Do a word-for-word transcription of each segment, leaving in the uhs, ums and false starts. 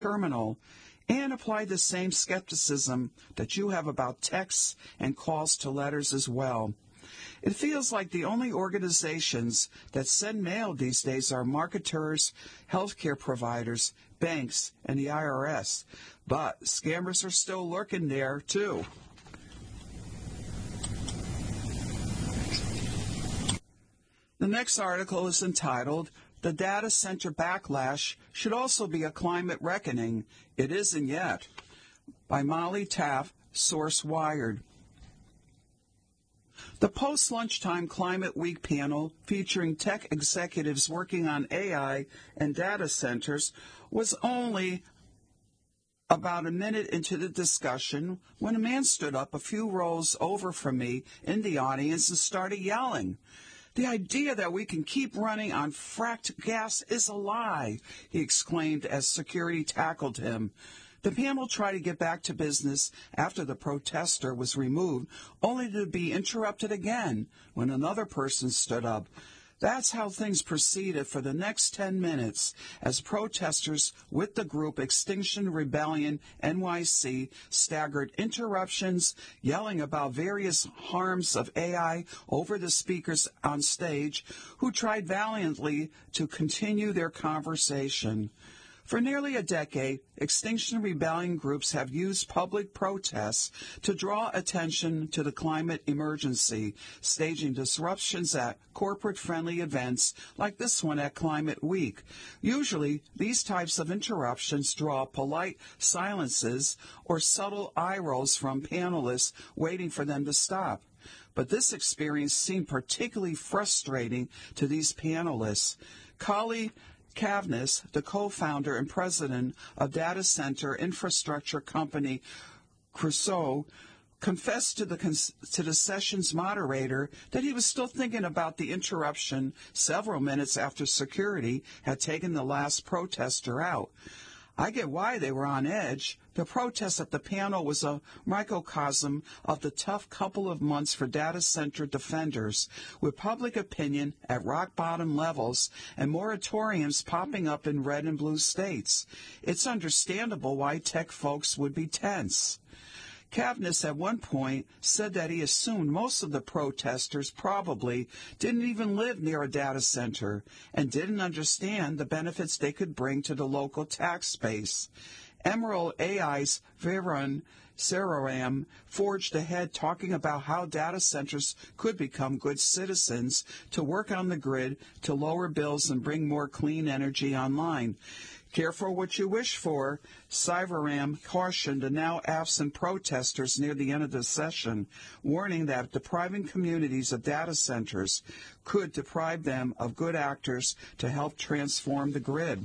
terminal, and apply the same skepticism that you have about texts and calls to letters as well. It feels like the only organizations that send mail these days are marketers, healthcare providers, banks, and the I R S. But scammers are still lurking there, too. The next article is entitled, "The Data Center Backlash Should Also Be a Climate Reckoning. It Isn't Yet," by Molly Taft, Source Wired. The post-lunchtime Climate Week panel, featuring tech executives working on A I and data centers, was only about a minute into the discussion when a man stood up a few rows over from me in the audience and started yelling. "The idea that we can keep running on fracked gas is a lie," he exclaimed as security tackled him. The panel tried to get back to business after the protester was removed, only to be interrupted again when another person stood up. That's how things proceeded for the next ten minutes as protesters with the group Extinction Rebellion N Y C staggered interruptions, yelling about various harms of A I over the speakers on stage, who tried valiantly to continue their conversation. For nearly a decade, Extinction Rebellion groups have used public protests to draw attention to the climate emergency, staging disruptions at corporate-friendly events like this one at Climate Week. Usually, these types of interruptions draw polite silences or subtle eye rolls from panelists waiting for them to stop. But this experience seemed particularly frustrating to these panelists. Kali Kavnis, the co-founder and president of data center infrastructure company Crusoe, confessed to the to the session's moderator that he was still thinking about the interruption several minutes after security had taken the last protester out. I get why they were on edge. The protest at the panel was a microcosm of the tough couple of months for data center defenders, with public opinion at rock-bottom levels and moratoriums popping up in red and blue states. It's understandable why tech folks would be tense. Kavnis at one point said that he assumed most of the protesters probably didn't even live near a data center and didn't understand the benefits they could bring to the local tax base. Emerald A I's Varun Sararam forged ahead talking about how data centers could become good citizens to work on the grid to lower bills and bring more clean energy online. Careful what you wish for, Sivaram cautioned the now absent protesters near the end of the session, warning that depriving communities of data centers could deprive them of good actors to help transform the grid.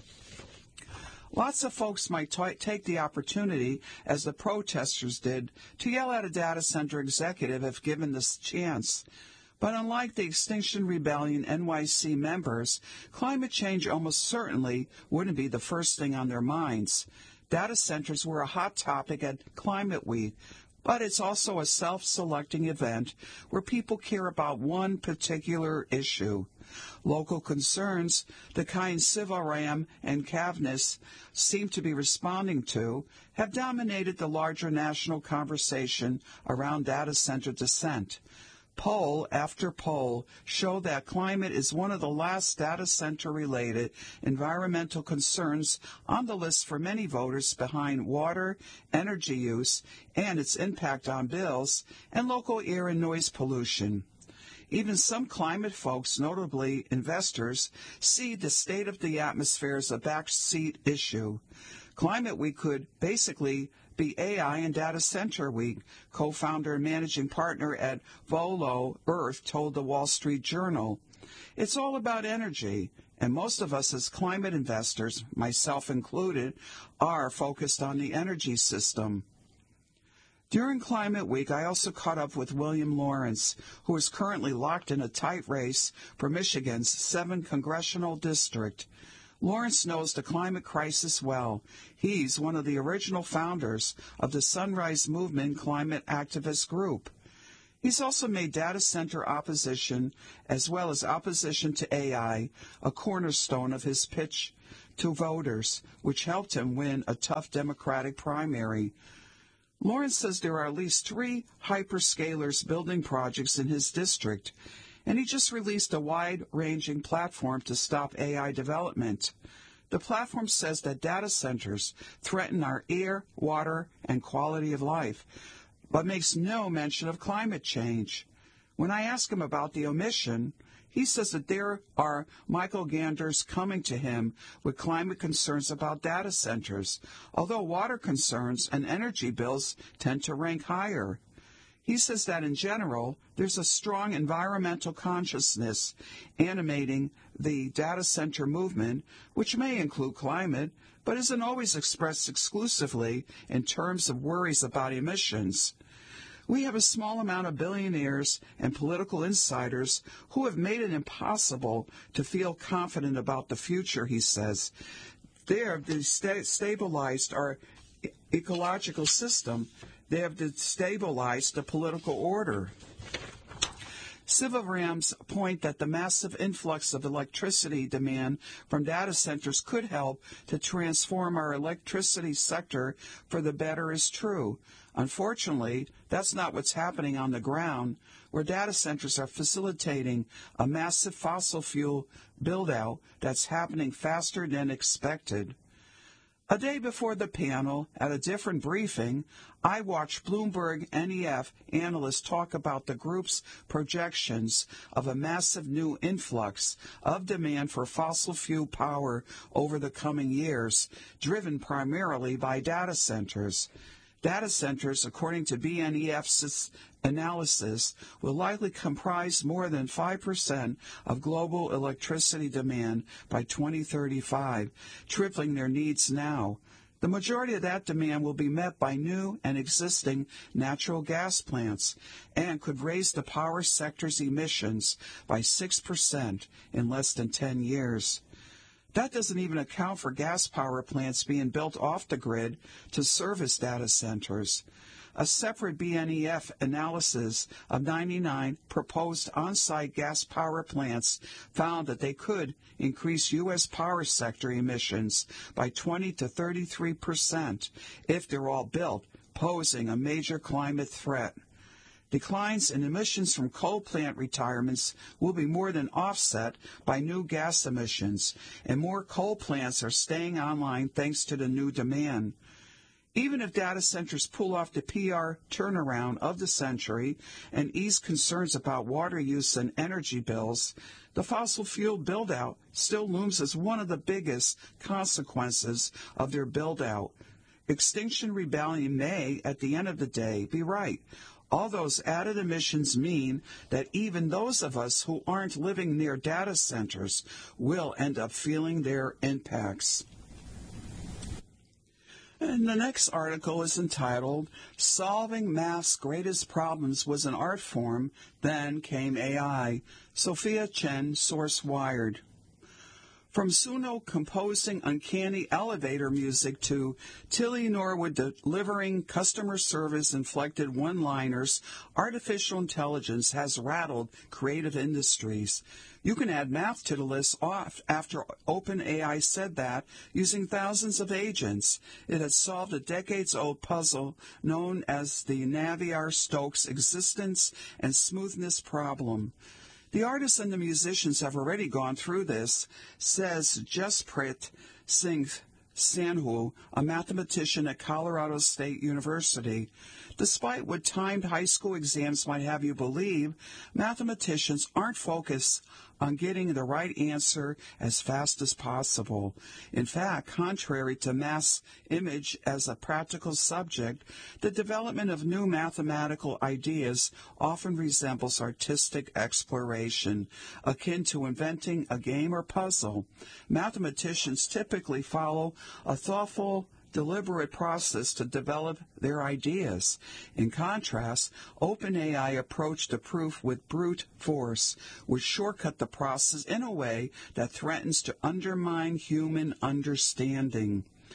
Lots of folks might t- take the opportunity, as the protesters did, to yell at a data center executive if given this chance. But unlike the Extinction Rebellion N Y C members, climate change almost certainly wouldn't be the first thing on their minds. Data centers were a hot topic at Climate Week, but it's also a self-selecting event where people care about one particular issue. Local concerns, the kind Sivaram and Kavnis seem to be responding to, have dominated the larger national conversation around data center dissent. Poll after poll show that climate is one of the last data center-related environmental concerns on the list for many voters, behind water, energy use, and its impact on bills, and local air and noise pollution. Even some climate folks, notably investors, see the state of the atmosphere as a backseat issue. Climate Week could basically be A I and Data Center Week, co-founder and managing partner at Volo Earth told the Wall Street Journal. It's all about energy, and most of us as climate investors, myself included, are focused on the energy system. During Climate Week, I also caught up with William Lawrence, who is currently locked in a tight race for Michigan's seventh congressional district. Lawrence knows the climate crisis well. He's one of the original founders of the Sunrise Movement climate activist group. He's also made data center opposition, as well as opposition to A I, a cornerstone of his pitch. to voters, which helped him win a tough Democratic primary. Lawrence says there are at least three hyperscalers building projects in his district, and he just released a wide-ranging platform to stop A I development. The platform says that data centers threaten our air, water, and quality of life, but makes no mention of climate change. When I ask him about the omission, he says that there are Michael-Ganders coming to him with climate concerns about data centers, although water concerns and energy bills tend to rank higher. He says that in general, there's a strong environmental consciousness animating the data center movement, which may include climate, but isn't always expressed exclusively in terms of worries about emissions. We have a small amount of billionaires and political insiders who have made it impossible to feel confident about the future, he says. They have destabilized our ecological system. They have destabilized the political order. Sivarams point that the massive influx of electricity demand from data centers could help to transform our electricity sector for the better is true. Unfortunately, that's not what's happening on the ground, where data centers are facilitating a massive fossil fuel build-out that's happening faster than expected. A day before the panel, at a different briefing, I watched Bloomberg N E F analysts talk about the group's projections of a massive new influx of demand for fossil fuel power over the coming years, driven primarily by data centers. Data centers, according to B N E F's analysis, will likely comprise more than five percent of global electricity demand by twenty thirty-five, tripling their needs now. The majority of that demand will be met by new and existing natural gas plants and could raise the power sector's emissions by six percent in less than ten years. That doesn't even account for gas power plants being built off the grid to service data centers. A separate B N E F analysis of ninety-nine proposed on-site gas power plants found that they could increase U S power sector emissions by twenty to thirty-three percent if they're all built, posing a major climate threat. Declines in emissions from coal plant retirements will be more than offset by new gas emissions, and more coal plants are staying online thanks to the new demand. Even if data centers pull off the P R turnaround of the century and ease concerns about water use and energy bills, the fossil fuel build-out still looms as one of the biggest consequences of their build-out. Extinction Rebellion may, at the end of the day, be right. All those added emissions mean that even those of us who aren't living near data centers will end up feeling their impacts. And the next article is entitled, Solving Math's Greatest Problems Was an Art Form, Then Came A I. Sophia Chen, Source Wired. From Suno composing uncanny elevator music to Tilly Norwood delivering customer service-inflected one-liners, artificial intelligence has rattled creative industries. You can add math to the list off after OpenAI said that, using thousands of agents. It has solved a decades-old puzzle known as the Navier-Stokes existence and smoothness problem. The artists and the musicians have already gone through this, says Jasprit Singh Sandhu, a mathematician at Colorado State University. Despite what timed high school exams might have you believe, mathematicians aren't focused on getting the right answer as fast as possible. In fact, contrary to math's image as a practical subject, the development of new mathematical ideas often resembles artistic exploration, akin to inventing a game or puzzle. Mathematicians typically follow a thoughtful, deliberate process to develop their ideas. In contrast, OpenAI approached the proof with brute force, which shortcut the process in a way that threatens to undermine human understanding.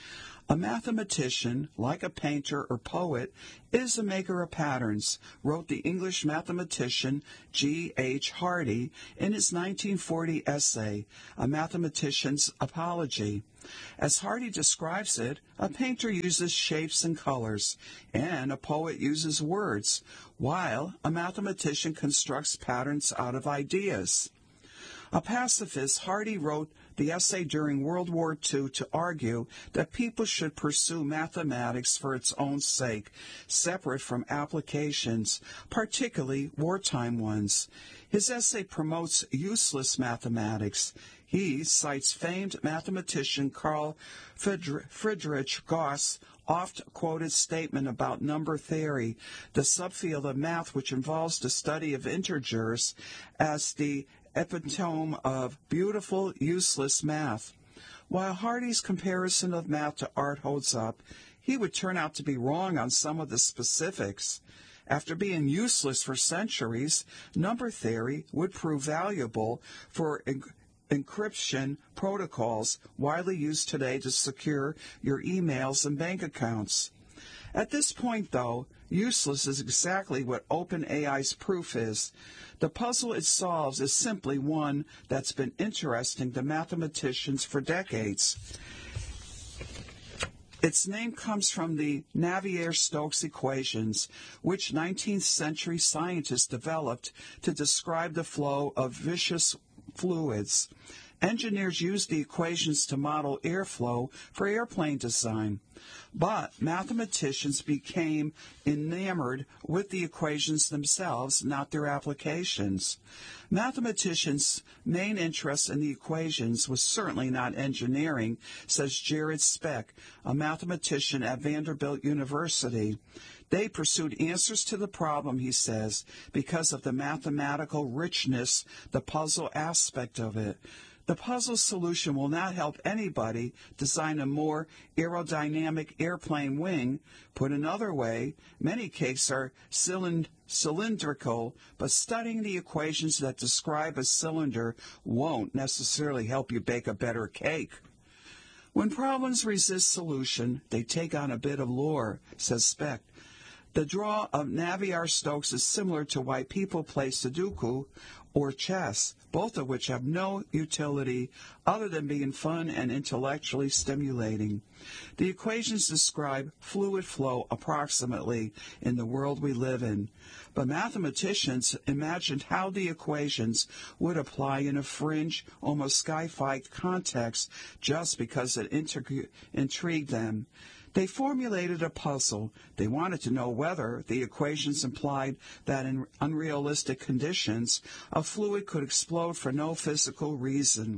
A mathematician, like a painter or poet, is a maker of patterns, wrote the English mathematician G H Hardy in his nineteen forty essay, A Mathematician's Apology. As Hardy describes it, a painter uses shapes and colors, and a poet uses words, while a mathematician constructs patterns out of ideas. A pacifist, Hardy wrote the essay during World War Two to argue that people should pursue mathematics for its own sake, separate from applications, particularly wartime ones. His essay promotes useless mathematics. He cites famed mathematician Carl Friedrich Gauss' oft-quoted statement about number theory, the subfield of math which involves the study of integers, as the epitome of beautiful, useless math. While Hardy's comparison of math to art holds up, he would turn out to be wrong on some of the specifics. After being useless for centuries, number theory would prove valuable for en- encryption protocols widely used today to secure your emails and bank accounts. At this point, though, useless is exactly what OpenAI's proof is. The puzzle it solves is simply one that's been interesting to mathematicians for decades. Its name comes from the Navier-Stokes equations, which nineteenth century scientists developed to describe the flow of viscous fluids. Engineers used the equations to model airflow for airplane design. But mathematicians became enamored with the equations themselves, not their applications. Mathematicians' main interest in the equations was certainly not engineering, says Jared Speck, a mathematician at Vanderbilt University. They pursued answers to the problem, he says, because of the mathematical richness, the puzzle aspect of it. The puzzle solution will not help anybody design a more aerodynamic airplane wing. Put another way, many cakes are cylind- cylindrical, but studying the equations that describe a cylinder won't necessarily help you bake a better cake. When problems resist solution, they take on a bit of lore, says Speck. The draw of Navier-Stokes is similar to why people play Sudoku or chess, both of which have no utility other than being fun and intellectually stimulating. The equations describe fluid flow approximately in the world we live in, but mathematicians imagined how the equations would apply in a fringe, almost sci-fi context just because it intrig- intrigued them. They formulated a puzzle. They wanted to know whether the equations implied that in unrealistic conditions, a fluid could explode for no physical reason.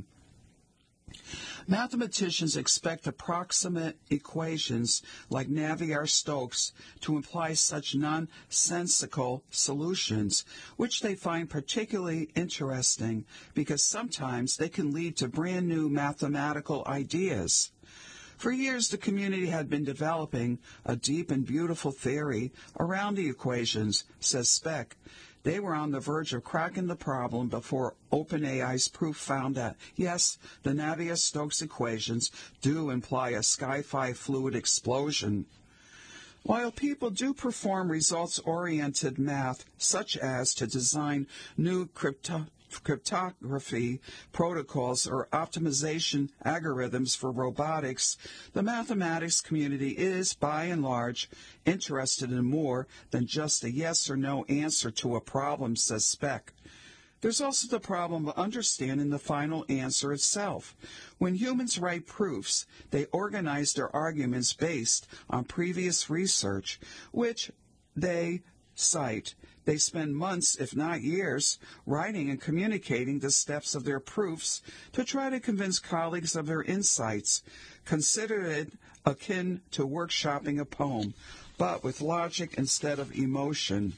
Mathematicians expect approximate equations like Navier-Stokes to imply such nonsensical solutions, which they find particularly interesting because sometimes they can lead to brand new mathematical ideas. For years, the community had been developing a deep and beautiful theory around the equations, says Speck. They were on the verge of cracking the problem before OpenAI's proof found that, yes, the Navier-Stokes equations do imply a sci-fi fluid explosion. While people do perform results-oriented math, such as to design new crypto cryptography protocols or optimization algorithms for robotics, the mathematics community is, by and large, interested in more than just a yes or no answer to a problem, says Speck. There's also the problem of understanding the final answer itself. When humans write proofs, they organize their arguments based on previous research, which they cite. They spend months, if not years, writing and communicating the steps of their proofs to try to convince colleagues of their insights. Consider it akin to workshopping a poem, but with logic instead of emotion.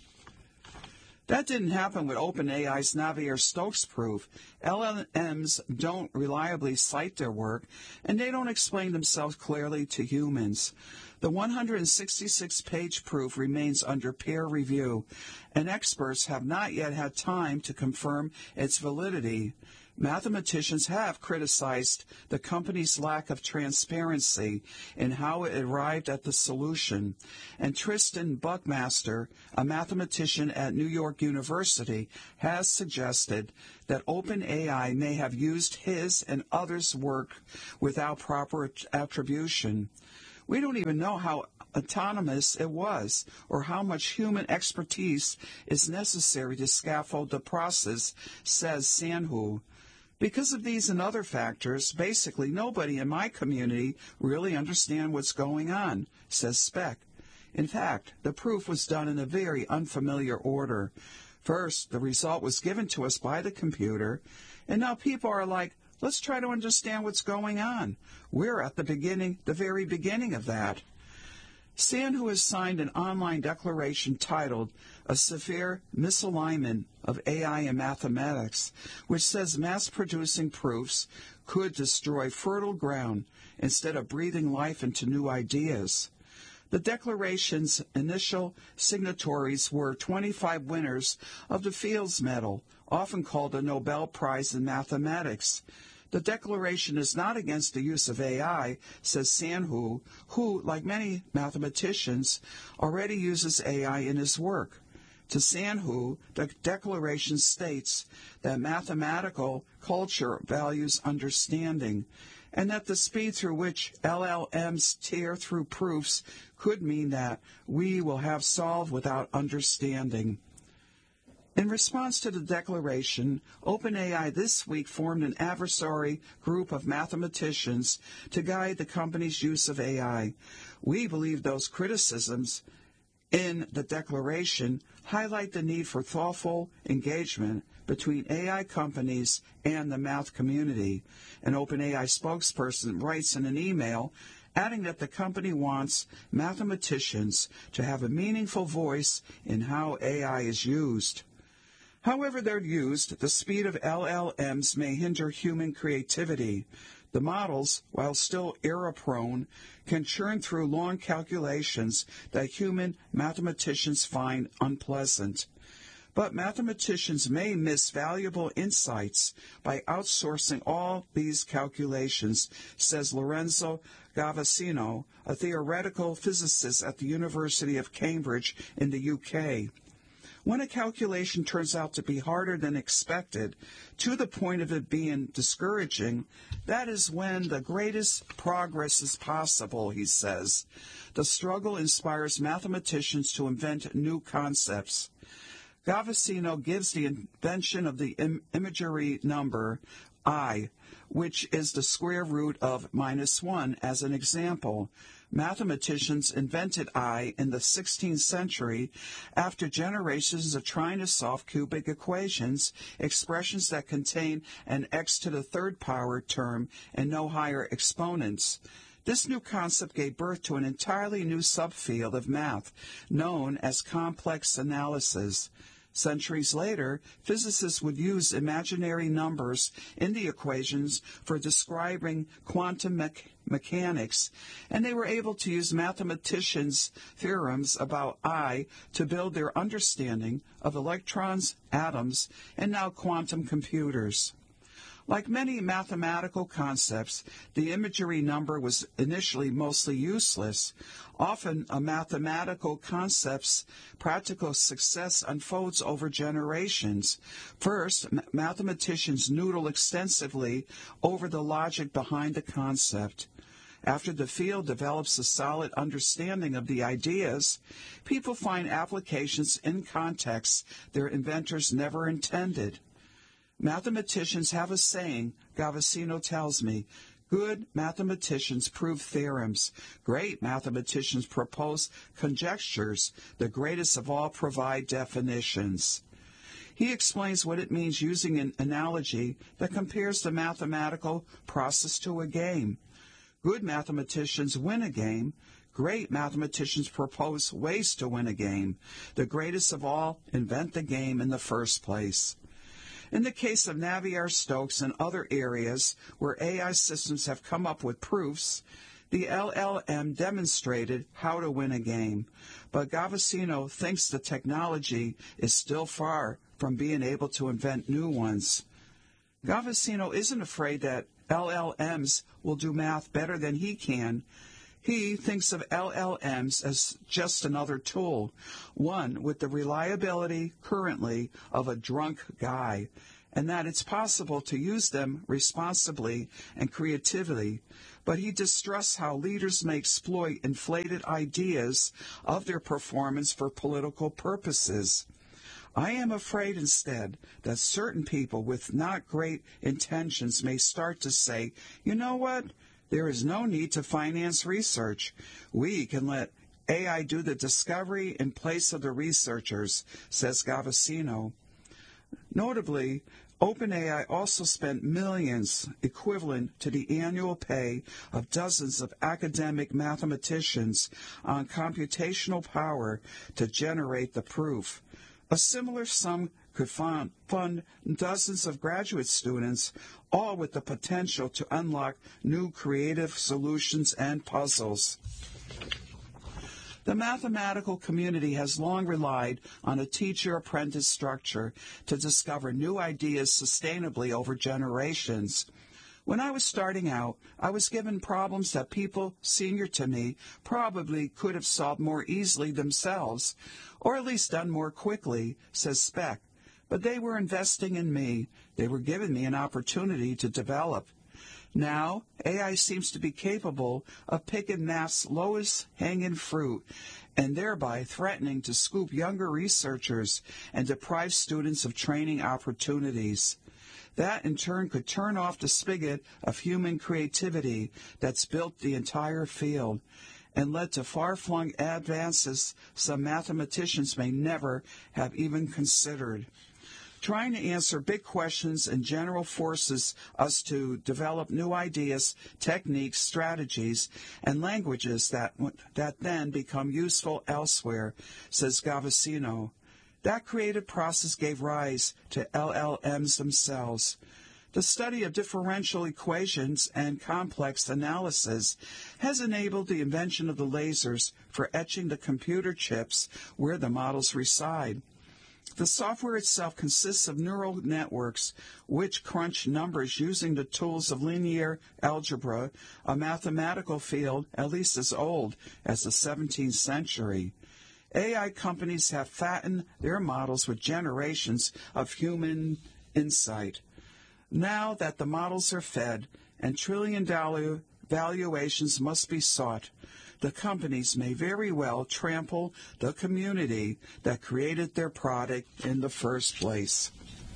That didn't happen with OpenAI's Navier-Stokes proof. L L Ms don't reliably cite their work, and they don't explain themselves clearly to humans. The one hundred sixty-six page proof remains under peer review, and experts have not yet had time to confirm its validity. Mathematicians have criticized the company's lack of transparency in how it arrived at the solution, and Tristan Buckmaster, a mathematician at New York University, has suggested that OpenAI may have used his and others' work without proper attribution. We don't even know how autonomous it was, or how much human expertise is necessary to scaffold the process, says Sanhu. Because of these and other factors, basically nobody in my community really understands what's going on, says Speck. In fact, the proof was done in a very unfamiliar order. First, the result was given to us by the computer, and now people are like, let's try to understand what's going on. We're at the beginning, the very beginning of that. Sanhu has signed an online declaration titled A Severe Misalignment of A I and Mathematics, which says mass-producing proofs could destroy fertile ground instead of breathing life into new ideas. The declaration's initial signatories were twenty-five winners of the Fields Medal, often called the Nobel Prize in Mathematics. The declaration is not against the use of A I, says Sanhu, who, like many mathematicians, already uses A I in his work. To Sanhu, the declaration states that mathematical culture values understanding, and that the speed through which L L Ms tear through proofs could mean that we will have solved without understanding. In response to the declaration, OpenAI this week formed an adversary group of mathematicians to guide the company's use of A I. We believe those criticisms in the declaration highlight the need for thoughtful engagement between A I companies and the math community. An OpenAI spokesperson writes in an email, adding that the company wants mathematicians to have a meaningful voice in how A I is used. However they're used, the speed of L L Ms may hinder human creativity. The models, while still error-prone, can churn through long calculations that human mathematicians find unpleasant. But mathematicians may miss valuable insights by outsourcing all these calculations, says Lorenzo Gavasino, a theoretical physicist at the University of Cambridge in the U K. When a calculation turns out to be harder than expected, to the point of it being discouraging, that is when the greatest progress is possible, he says. The struggle inspires mathematicians to invent new concepts. Gavasino gives the invention of the im- imagery number I, which is the square root of minus one, as an example. Mathematicians invented I in the sixteenth century after generations of trying to solve cubic equations, expressions that contain an x to the third power term and no higher exponents. This new concept gave birth to an entirely new subfield of math known as complex analysis. Centuries later, physicists would use imaginary numbers in the equations for describing quantum me- mechanics, and they were able to use mathematicians' theorems about I to build their understanding of electrons, atoms, and now quantum computers. Like many mathematical concepts, the imagery number was initially mostly useless. Often, a mathematical concept's practical success unfolds over generations. First, mathematicians noodle extensively over the logic behind the concept. After the field develops a solid understanding of the ideas, people find applications in contexts their inventors never intended. Mathematicians have a saying, Gavasino tells me, good mathematicians prove theorems. Great mathematicians propose conjectures. The greatest of all provide definitions. He explains what it means using an analogy that compares the mathematical process to a game. Good mathematicians win a game. Great mathematicians propose ways to win a game. The greatest of all invent the game in the first place. In the case of Navier-Stokes and other areas where A I systems have come up with proofs, the L L M demonstrated how to win a game. But Gavasino thinks the technology is still far from being able to invent new ones. Gavesino isn't afraid that L L Ms will do math better than he can. He thinks of L L Ms as just another tool, one with the reliability currently of a drunk guy, and that it's possible to use them responsibly and creatively, but he distrusts how leaders may exploit inflated ideas of their performance for political purposes. I am afraid instead that certain people with not great intentions may start to say, you know what? There is no need to finance research. We can let A I do the discovery in place of the researchers, says Gavesino. Notably, OpenAI also spent millions, equivalent to the annual pay of dozens of academic mathematicians, on computational power to generate the proof. A similar sum could fund, fund dozens of graduate students, all with the potential to unlock new creative solutions and puzzles. The mathematical community has long relied on a teacher-apprentice structure to discover new ideas sustainably over generations. When I was starting out, I was given problems that people senior to me probably could have solved more easily themselves, or at least done more quickly, says Speck. But they were investing in me. They were giving me an opportunity to develop. Now, A I seems to be capable of picking math's lowest hanging fruit and thereby threatening to scoop younger researchers and deprive students of training opportunities. That, in turn, could turn off the spigot of human creativity that's built the entire field and led to far-flung advances some mathematicians may never have even considered. Trying to answer big questions in general forces us to develop new ideas, techniques, strategies, and languages that, that then become useful elsewhere, says Gavesino. That creative process gave rise to L L Ms themselves. The study of differential equations and complex analysis has enabled the invention of the lasers for etching the computer chips where the models reside. The software itself consists of neural networks which crunch numbers using the tools of linear algebra, a mathematical field at least as old as the seventeenth century. A I companies have fattened their models with generations of human insight. Now that the models are fed and trillion-dollar valuations must be sought, the companies may very well trample the community that created their product in the first place.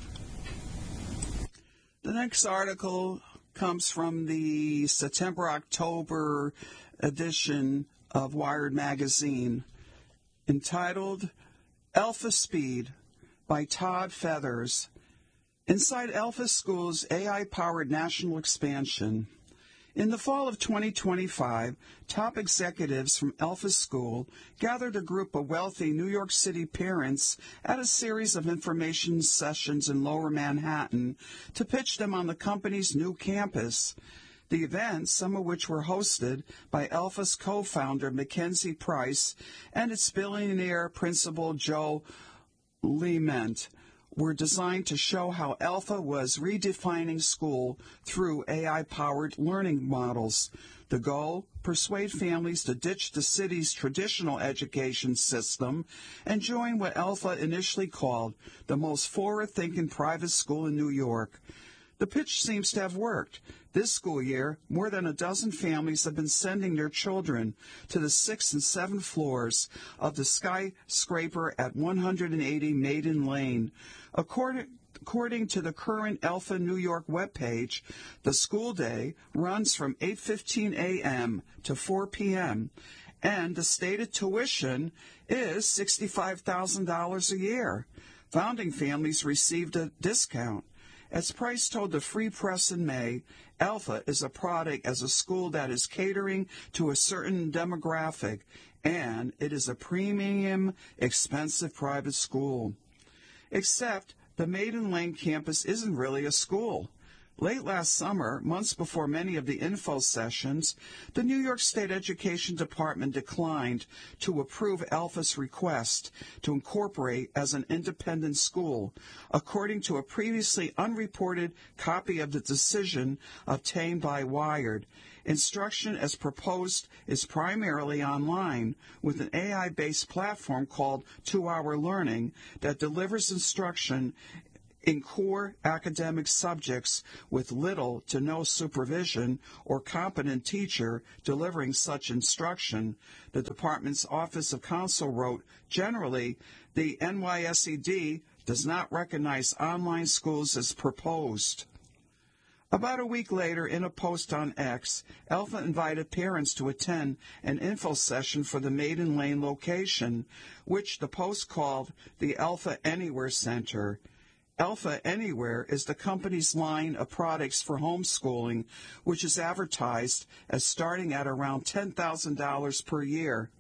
The next article comes from the September-October edition of Wired Magazine, entitled Alpha Speed by Todd Feathers. Inside Alpha School's A I-powered national expansion. In the fall of twenty twenty-five, top executives from Alpha School gathered a group of wealthy New York City parents at a series of information sessions in Lower Manhattan to pitch them on the company's new campus. The events, some of which were hosted by Alpha's co-founder Mackenzie Price and its billionaire principal Joe Lehman, were designed to show how Alpha was redefining school through A I-powered learning models. The goal? Persuade families to ditch the city's traditional education system and join what Alpha initially called the most forward-thinking private school in New York. The pitch seems to have worked. This school year, more than a dozen families have been sending their children to the sixth and seventh floors of the skyscraper at one hundred eighty Maiden Lane. According, according to the current Alpha New York webpage, the school day runs from eight fifteen a.m. to four p.m., and the stated tuition is sixty-five thousand dollars a year. Founding families received a discount. As Price told the Free Press in May, Alpha is a product as a school that is catering to a certain demographic, and it is a premium, expensive private school. Except the Maiden Lane campus isn't really a school. Late last summer, months before many of the info sessions, the New York State Education Department declined to approve Alpha's request to incorporate as an independent school, according to a previously unreported copy of the decision obtained by Wired. Instruction as proposed is primarily online, with an A I-based platform called Two Hour Learning that delivers instruction in core academic subjects with little to no supervision or competent teacher delivering such instruction. The department's Office of Counsel wrote, generally, the N Y S E D does not recognize online schools as proposed. About a week later, in a post on X, Alpha invited parents to attend an info session for the Maiden Lane location, which the post called the Alpha Anywhere Center. Alpha Anywhere is the company's line of products for homeschooling, which is advertised as starting at around ten thousand dollars per year.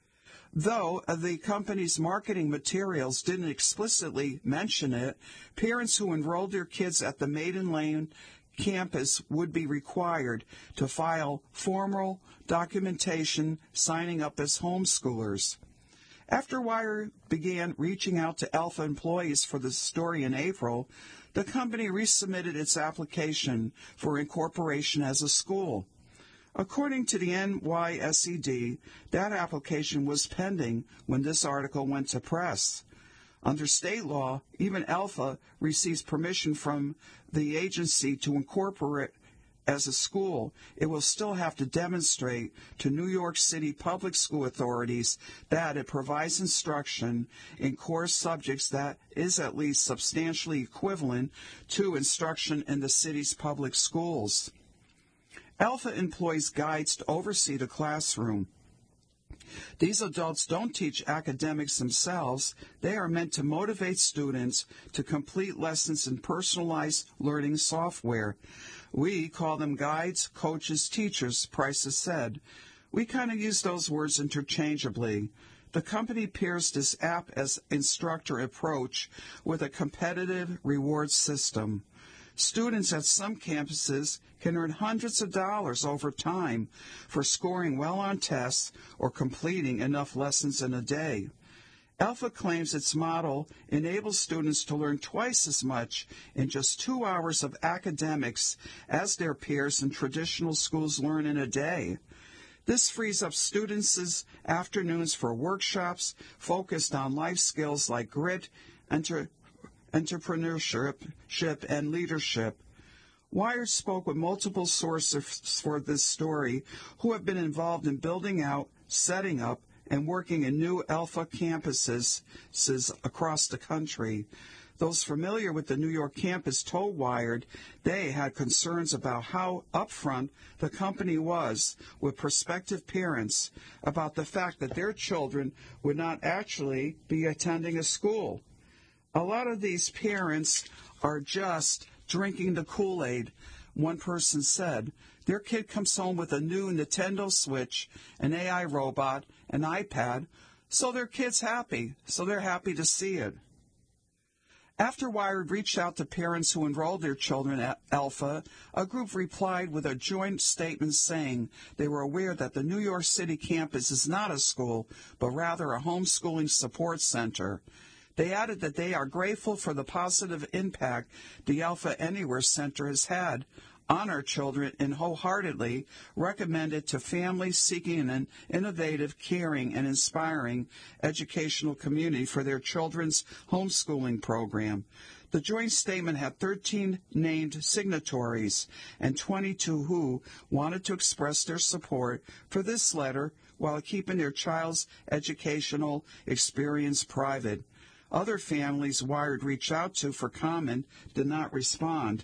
Though the company's marketing materials didn't explicitly mention it, parents who enrolled their kids at the Maiden Lane campus would be required to file formal documentation signing up as homeschoolers. After Wired began reaching out to Alpha employees for the story in April, the company resubmitted its application for incorporation as a school. According to the N Y S E D, that application was pending when this article went to press. Under state law, even Alpha receives permission from the agency to incorporate as a school. It will still have to demonstrate to New York City public school authorities that it provides instruction in core subjects that is at least substantially equivalent to instruction in the city's public schools. Alpha employs guides to oversee the classroom. These adults don't teach academics themselves. They are meant to motivate students to complete lessons in personalized learning software. We call them guides, coaches, teachers, Price has said. We kind of use those words interchangeably. The company pairs this app as instructor approach with a competitive reward system. Students at some campuses can earn hundreds of dollars over time for scoring well on tests or completing enough lessons in a day. Alpha claims its model enables students to learn twice as much in just two hours of academics as their peers in traditional schools learn in a day. This frees up students' afternoons for workshops focused on life skills like grit, enter, entrepreneurship, and leadership. Wired spoke with multiple sources for this story who have been involved in building out, setting up, and working in new Alpha campuses across the country. Those familiar with the New York campus told Wired they had concerns about how upfront the company was with prospective parents about the fact that their children would not actually be attending a school. A lot of these parents are just drinking the Kool-Aid. One person said, their kid comes home with a new Nintendo Switch, an A I robot, an iPad, so their kid's happy, so they're happy to see it. After Wired reached out to parents who enrolled their children at Alpha, a group replied with a joint statement saying they were aware that the New York City campus is not a school, but rather a homeschooling support center. They added that they are grateful for the positive impact the Alpha Anywhere Center has had on our children and wholeheartedly recommend it to families seeking an innovative, caring, and inspiring educational community for their children's homeschooling program. The joint statement had thirteen named signatories and twenty-two who wanted to express their support for this letter while keeping their child's educational experience private. Other families Wired reached out to for comment did not respond.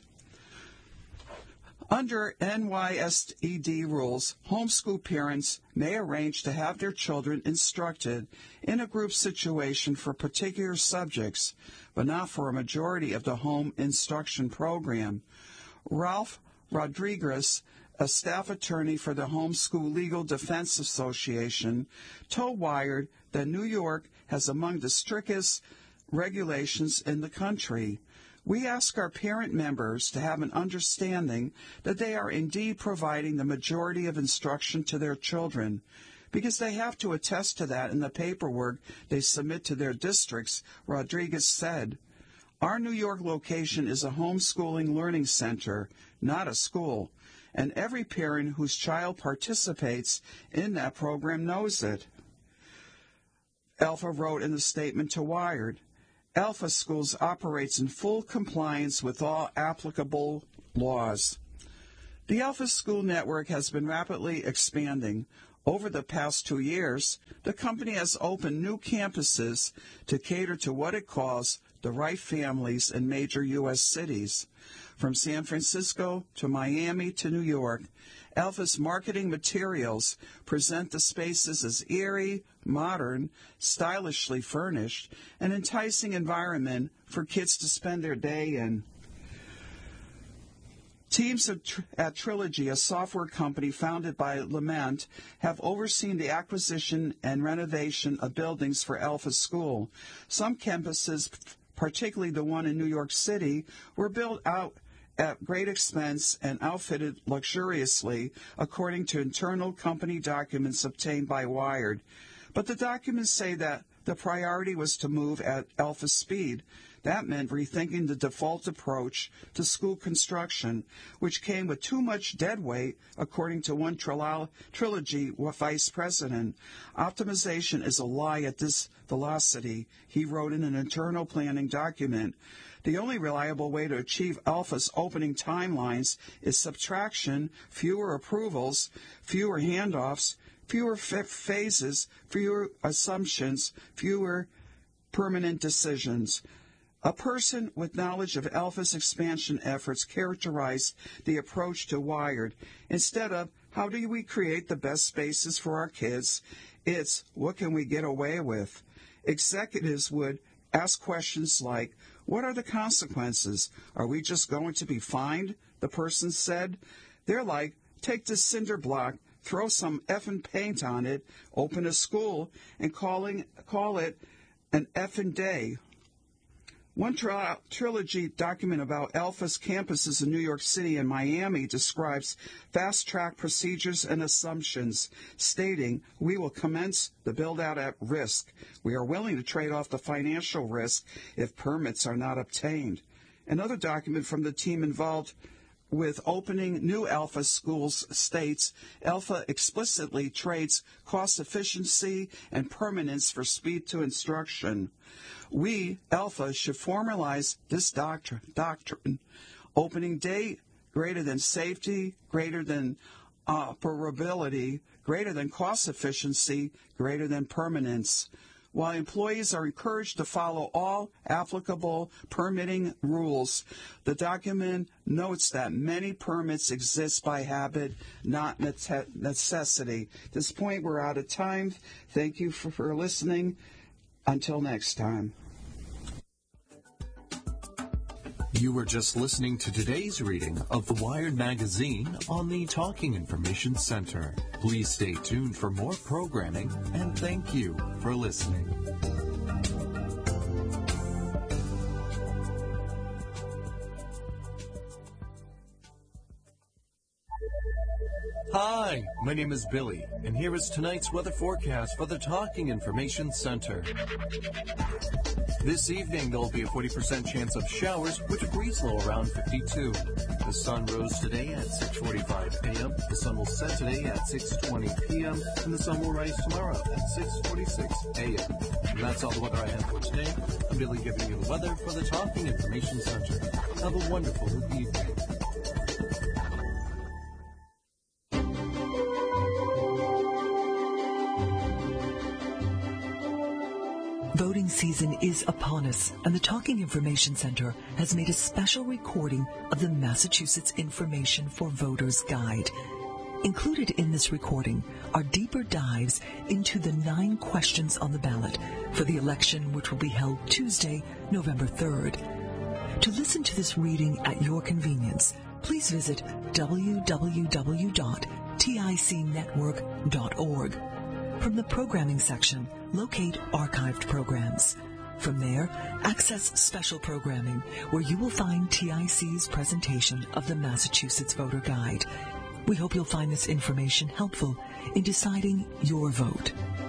Under N Y S E D rules, homeschool parents may arrange to have their children instructed in a group situation for particular subjects, but not for a majority of the home instruction program. Ralph Rodriguez, a staff attorney for the Homeschool Legal Defense Association, told Wired that New York has among the strictest regulations in the country. We ask our parent members to have an understanding that they are indeed providing the majority of instruction to their children, because they have to attest to that in the paperwork they submit to their districts, Rodriguez said. Our New York location is a homeschooling learning center, not a school, and every parent whose child participates in that program knows it. Alpha wrote in the statement to Wired, Alpha Schools operates in full compliance with all applicable laws. The Alpha School Network has been rapidly expanding. Over the past two years, the company has opened new campuses to cater to what it calls the right families in major U S cities. From San Francisco to Miami to New York, Alpha's marketing materials present the spaces as eerie, modern, stylishly furnished, an enticing environment for kids to spend their day in. Teams at Trilogy, a software company founded by Lament, have overseen the acquisition and renovation of buildings for Alpha School. Some campuses, particularly the one in New York City, were built out at great expense and outfitted luxuriously, according to internal company documents obtained by Wired. But the documents say that the priority was to move at Alpha speed. That meant rethinking the default approach to school construction, which came with too much dead weight, according to one trilo- Trilogy vice president. Optimization is a lie at this velocity, he wrote in an internal planning document. The only reliable way to achieve Alpha's opening timelines is subtraction, fewer approvals, fewer handoffs, fewer f- phases, fewer assumptions, fewer permanent decisions. A person with knowledge of Alpha's expansion efforts characterized the approach to Wired. Instead of, how do we create the best spaces for our kids, it's, what can we get away with? Executives would ask questions like, what are the consequences? Are we just going to be fined? The person said. They're like, take this cinder block, throw some effing paint on it, open a school, and calling, call it an effing day. One tri- Trilogy document about Alpha's campuses in New York City and Miami describes fast-track procedures and assumptions, stating, we will commence the build-out at risk. We are willing to trade off the financial risk if permits are not obtained. Another document from the team involved with opening new Alpha schools states, Alpha explicitly trades cost efficiency and permanence for speed to instruction. We, Alpha, should formalize this doctrine, doctrine. Opening day greater than safety, greater than operability, greater than cost efficiency, greater than permanence. While employees are encouraged to follow all applicable permitting rules, the document notes that many permits exist by habit, not necessity. At this point, we're out of time. Thank you for, for listening. Until next time. You were just listening to today's reading of the Wired magazine on the Talking Information Center. Please stay tuned for more programming, and thank you for listening. Hi, my name is Billy, and here is tonight's weather forecast for the Talking Information Center. This evening, there will be a forty percent chance of showers with a breeze low around fifty-two. The sun rose today at six forty-five a.m., the sun will set today at six twenty p.m., and the sun will rise tomorrow at six forty-six a.m. And that's all the weather I have for today. I'm Billy giving you the weather for the Talking Information Center. Have a wonderful evening. Voting season is upon us, and the Talking Information Center has made a special recording of the Massachusetts Information for Voters Guide. Included in this recording are deeper dives into the nine questions on the ballot for the election, which will be held Tuesday, November third. To listen to this reading at your convenience, please visit w w w dot tic network dot org. From the programming section, locate archived programs. From there, access special programming where you will find T I C's presentation of the Massachusetts Voter Guide. We hope you'll find this information helpful in deciding your vote.